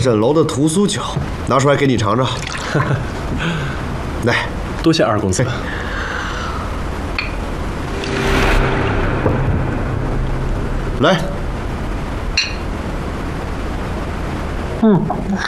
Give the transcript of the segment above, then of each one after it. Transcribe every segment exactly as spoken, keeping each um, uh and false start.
沈楼的屠苏酒，拿出来给你尝尝。来， 多谢二公子。 来。 嗯。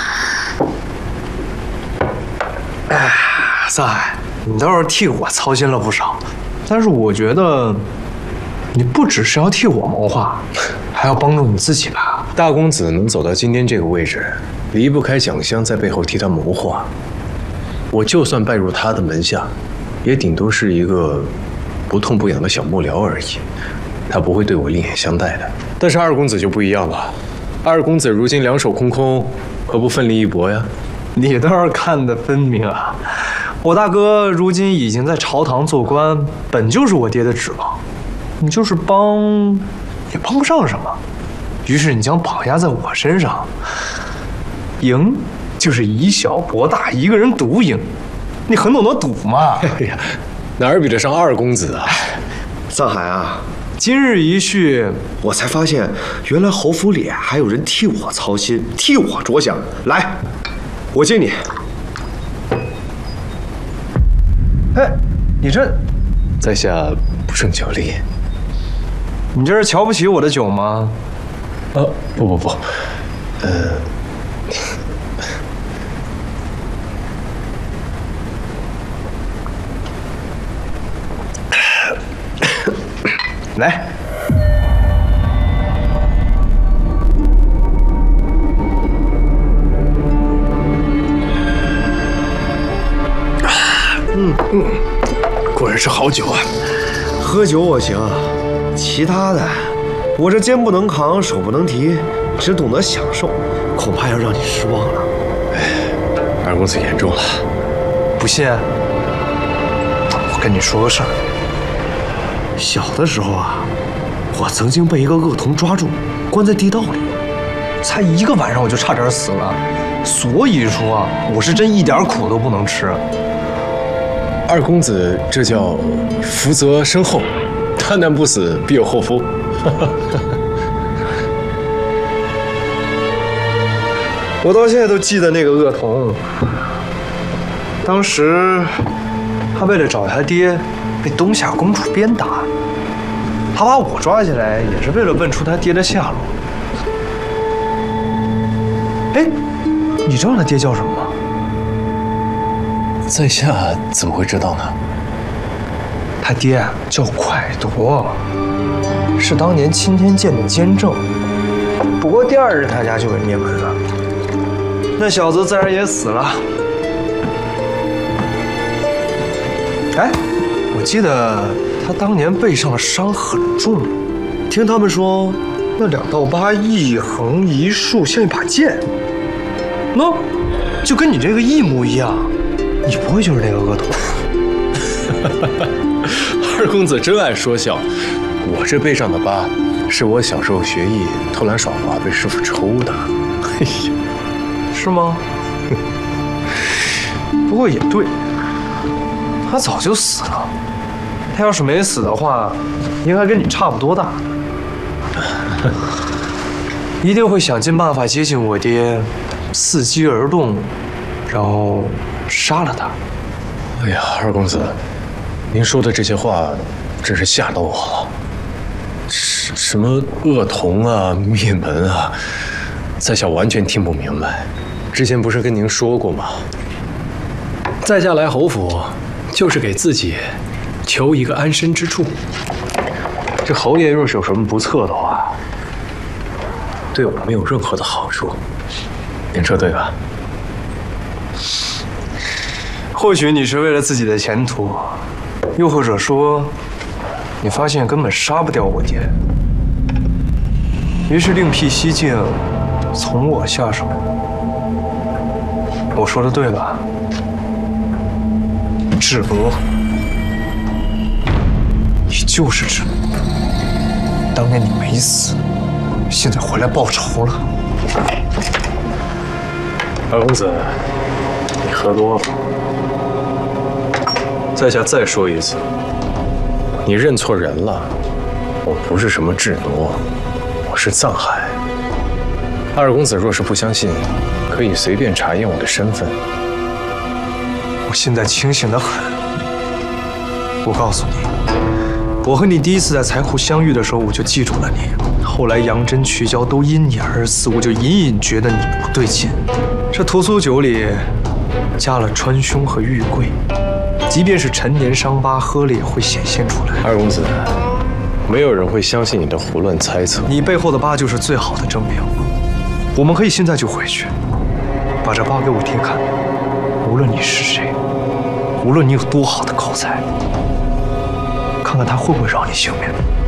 哎，三海，你倒是替我操心了不少，但是我觉得，你不只是要替我谋划，还要帮助你自己吧。 大公子能走到今天这个位置，离不开蒋襄在背后替他谋划。我就算拜入他的门下，也顶多是一个不痛不痒的小幕僚而已，他不会对我另眼相待的。但是二公子就不一样了，二公子如今两手空空，何不奋力一搏呀？ 你倒是看得分明啊！我大哥如今已经在朝堂做官，本就是我爹的指望，你就是帮，也帮不上什么。于是你将绑压在我身上，赢就是以小博大，一个人独赢。你很懂得赌嘛？ 哎呀，哪儿比得上二公子啊！ 上海啊， 今日一叙， 我才发现原来侯府里还有人替我操心，替我着想。来，我敬你。 哎，你这， 在下不胜酒力。 你这是瞧不起我的酒吗？ 啊，不不不，呃， 来。 嗯嗯，果然是好酒啊！ 喝酒我行，其他的，我这肩不能扛，手不能提，只懂得享受，恐怕要让你失望了。 哎，二公子言重了。 不信？我跟你说个事儿。 小的时候啊，我曾经被一个恶童抓住，关在地道里， 才一个晚上我就差点死了。所以说啊，我是真一点苦都不能吃。 二公子这叫福泽深厚，大难不死必有后福。 我到现在都记得那个恶童，当时他为了找他爹，被东夏公主鞭打，他把我抓起来也是为了问出他爹的下落。哎，你知道他爹叫什么吗？ 在下怎么会知道呢？ 他爹叫蒯夺，是当年钦天监的监正。不过第二日他家就给灭门了，那小子自然也死了。哎，我记得他当年背上的伤很重，听他们说那两道疤一横一竖像一把剑，喏，就跟你这个一模一样。你不会就是那个恶童？ 二公子真爱说笑，我这背上的疤，是我小时候学艺偷懒耍滑被师傅抽的。哎呀， 是吗？不过也对，他早就死了。他要是没死的话，应该跟你差不多大。一定会想尽办法接近我爹，伺机而动，然后杀了他。 哎呀，二公子，您说的这些话真是吓到我了。什什么恶童啊，灭门啊，在下完全听不明白。之前不是跟您说过吗？ 在下来侯府，就是给自己求一个安身之处。 这侯爷若是有什么不测的话，对我没有任何的好处。您撤退吧。 或许你是为了自己的前途，又或者说，你发现根本杀不掉我爹，于是另辟蹊径，从我下手。我说的对吧？智伯，你就是智伯。当年你没死，现在回来报仇了。 二公子，你喝多了。在下再说一次，你认错人了。我不是什么智挪，我是藏海。 二公子若是不相信，可以随便查验我的身份。 我现在清醒得很。我告诉你，我和你第一次在财库相遇的时候，我就记住了你。后来杨真、曲娇都因你而死，我就隐隐觉得你不对劲。这屠苏酒里加了川芎和玉桂，即便是陈年伤疤，喝了也会显现出来。 二公子，没有人会相信你的胡乱猜测。 你背后的疤就是最好的证明。我们可以现在就回去，把这疤给我爹看。无论你是谁，无论你有多好的口才，看看他会不会饶你性命。